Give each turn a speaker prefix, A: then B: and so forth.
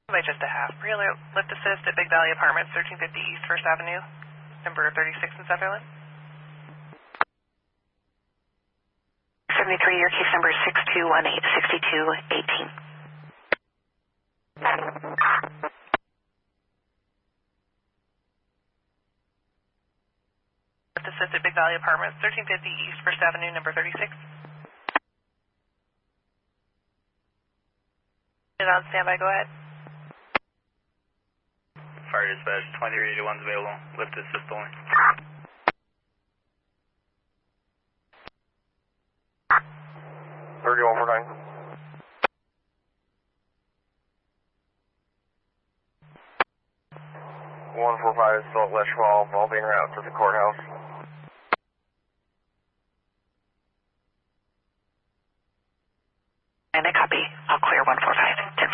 A: By just a half. Preload, lift assist at Big Valley Apartments, 1350 East 1st Avenue, number 36 in Sutherland.
B: 73, your case number is 6218-6218.
A: Lift assist at Big Valley Apartments, 1350 East 1st Avenue, number 36. Get on standby, go ahead.
C: Fire dispatch, 2381's available. Lift assist only.
D: One more time. 145 still at Leschwall, all being routed to the courthouse.
B: And a copy. I'll clear 145.